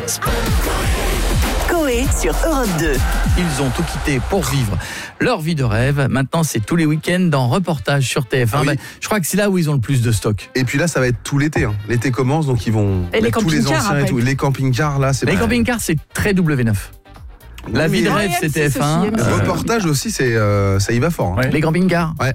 Coé sur Europe 2. Ils ont tout quitté pour vivre leur vie de rêve. Maintenant, c'est tous les week-ends dans reportage sur TF1. Oui. Je crois que c'est là où ils ont le plus de stock. Et puis là, ça va être tout l'été. L'été commence, donc ils vont Et les mettre tous les camping-cars, anciens et après. tout. Les camping-cars, là, c'est Les pas... camping-cars, c'est très W9. La vie de rêve, c'est TF1. Le reportage aussi, ça y va fort. Les camping-cars. Ouais.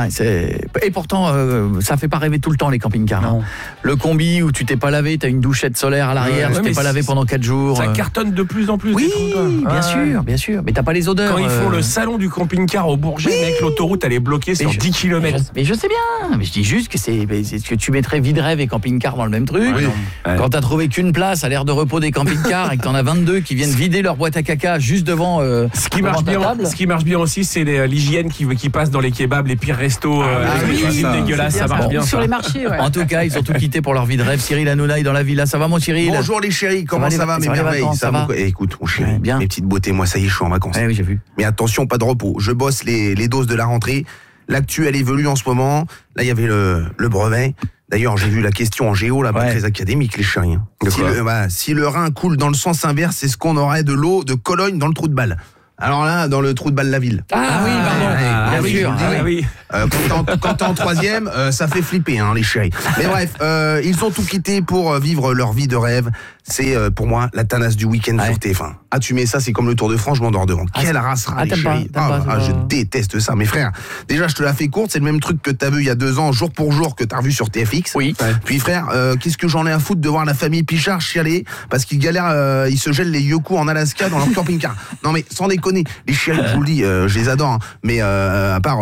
Et pourtant, ça fait pas rêver tout le temps les camping-cars. Non. Le combi où tu t'es pas lavé, t'as une douchette solaire à l'arrière, tu t'es mais pas lavé pendant 4 jours. Ça cartonne de plus en plus. Oui, des trucs, quoi. bien sûr. Mais t'as pas les odeurs. Quand ils font le salon du camping-car au Bourget, mec, l'autoroute elle est bloquée sur 10 km. Mais je sais bien. Mais je dis juste que c'est que tu mettrais vie de rêve et camping-car dans le même truc. Oui. Quand t'as trouvé qu'une place à l'aire de repos des camping-cars et que t'en as 22 qui viennent vider leur boîte à caca juste devant. Ce qui marche bien aussi, c'est l'hygiène qui passe dans les kebabs, les pires restos, avec les cuisines dégueulasses, ça marche bien. Sur les marchés, ouais. En tout cas, ils ont tout quitté pour leur vie de rêve. Cyril Hanouna est dans la villa. Ça va, mon Cyril? Bonjour les chéris, comment ça va mes les merveilles? vacances, ça va? Écoute, mon chéri, Ouais, bien. mes petites beautés, moi ça y est, je suis en vacances. Oui, j'ai vu. Mais attention, pas de repos. Je bosse les doses de la rentrée. L'actu, elle évolue en ce moment. Là, il y avait le brevet. D'ailleurs, j'ai vu la question en géo, là, pas très académique, les chéris. Si le Rhin coule dans le sens inverse, c'est ce qu'on aurait de l'eau de Cologne dans le trou de balle. Alors là, dans le trou de balle la ville. Ah oui, pardon. Bien sûr. Oui. Quand t'es en troisième, ça fait flipper, les chéris. Mais bref, ils ont tout quitté pour vivre leur vie de rêve. C'est pour moi la tanasse du week-end sur TF1. Ah, tu mets ça, c'est comme le Tour de France, je m'endors devant. Quelle race, les t'aimes chéris. pas, Je déteste ça, mes frères. Déjà, je te la fais courte, c'est le même truc que t'as vu il y a 2 ans, jour pour jour, que t'as revu sur TFX. Oui. Puis frère, qu'est-ce que j'en ai à foutre de voir la famille Pichard chialer parce qu'ils galèrent, ils se gèlent les yoku en Alaska dans leur camping-car. Non mais sans déconner, les chéris, je vous le dis, je les adore, mais à part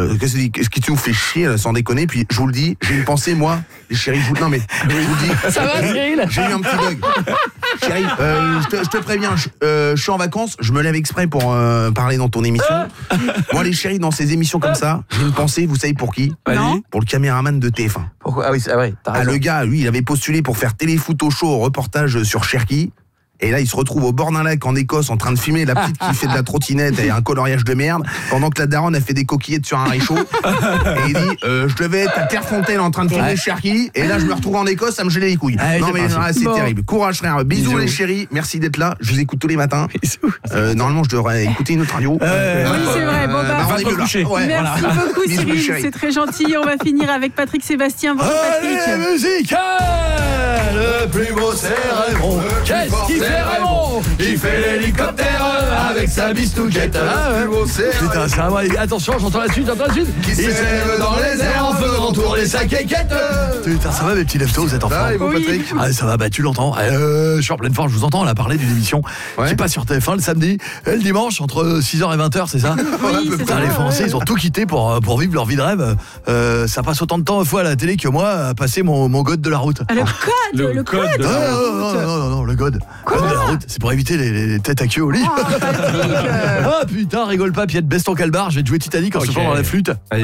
ce qui nous fait chier, sans déconner, puis je vous le dis, j'ai une pensée, moi, les chéris, je vous le dis. Ça va, Cyril? J'ai eu un petit bug. Chérie, je te préviens, je suis en vacances, je me lève exprès pour parler dans ton émission. Moi, les chéris, dans ces émissions comme ça, j'ai une pensée, vous savez pour qui? Non. Pour le caméraman de TF1. Pourquoi? Ah oui, c'est vrai. T'as raison. Le gars, lui, il avait postulé pour faire téléfoot au show, reportage sur Cherki. Et là, il se retrouve au bord d'un lac en Écosse en train de filmer la petite qui fait de la trottinette et un coloriage de merde, pendant que la daronne a fait des coquillettes sur un réchaud. Et il dit, je devais être à Clairefontaine en train de filmer Cherki, et là, je me retrouve en Écosse, ça me gelait les couilles. Non, mais c'est terrible. Courage, frère. Bisous, les chéris. Merci d'être là. Je vous écoute tous les matins. Normalement, je devrais écouter une autre radio. Oui, c'est vrai. Bon, bah, va te coucher. merci beaucoup, Bisous, Cyril. chérie. C'est très gentil. On va finir avec Patrick Sébastien. Bonjour, Allez, Patrick. musique! Le plus beau, c'est Raymond. Qu'est-ce qu'il fait, Raymond? Il fait l'hélicoptère avec sa bistouquette. Putain, ça va. Attention, j'entends la suite, Il s'élève dans les airs en faisant tourner sa quéquette. Putain, ça va, mes petits leftos, vous êtes en forme? Oui. Ah, ça va, tu l'entends. Je suis en pleine forme, je vous entends. On a parlé d'une émission qui passe sur TF1 le samedi et le dimanche entre 6h et 20h, c'est ça? Oui, c'est Putain, ça, les Français, ils ont tout quitté pour vivre leur vie de rêve. Ça passe autant de temps fois à la télé que moi à passer mon god de la route. Ah, le code. Non, le god. Code de la route, c'est pour éviter les têtes à queue au lit. Ah putain, rigole pas, Piette, baisse ton calbar, je vais te jouer Titanic en se fond dans la flûte. Allez.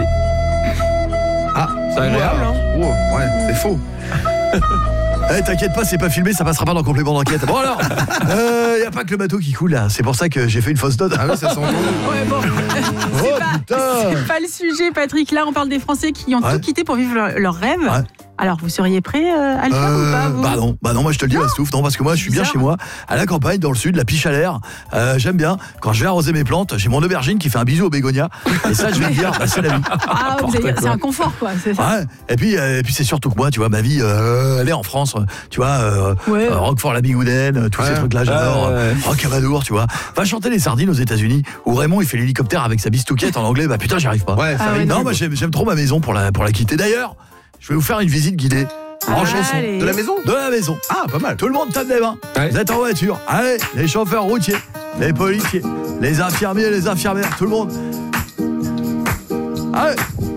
Ah, c'est agréable, hein. Ouais, c'est faux. T'inquiète pas, c'est pas filmé, ça passera pas dans complément d'enquête. Bon alors, y a pas que le bateau qui coule là, c'est pour ça que j'ai fait une fausse note. Ah oui, ça s'entend. Ouais, bon. C'est pas le sujet, Patrick. Là, on parle des Français qui ont tout quitté pour vivre leur rêve. Ouais. Alors, vous seriez prêt à le faire ou pas, vous? Bah non, moi je te le dis, la Stouff, non, parce que moi je suis bien chez moi, à la campagne, dans le sud, la piche à l'air. J'aime bien, quand je vais arroser mes plantes, j'ai mon aubergine qui fait un bisou au bégonia, et ça je vais me dire, c'est la vie. Ah, c'est un confort, quoi, c'est ça. Ouais, et puis c'est surtout que moi, tu vois, ma vie, elle est en France, tu vois, Roquefort-la-Bigouden, tous ces trucs-là, j'adore, Rocamadour, tu vois. Va chanter les sardines aux États-Unis, où Raymond il fait l'hélicoptère avec sa bistouquette en anglais, bah putain, j'y arrive pas. Ouais, ça Non, moi j'aime trop ma maison pour la quitter. D'ailleurs, je vais vous faire une visite guidée. En chanson. Allez. De la maison? De la maison. Ah, pas mal. Tout le monde tape des mains. Ouais. Vous êtes en voiture. Allez, les chauffeurs routiers, les policiers, les infirmiers, les infirmières, tout le monde. Allez,